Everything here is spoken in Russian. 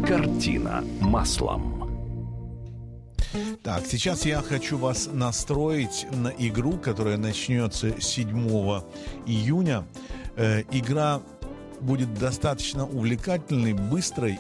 Картина маслом. Так, сейчас я хочу вас настроить на игру, которая начнется 7 июня. Игра будет достаточно увлекательной, быстрой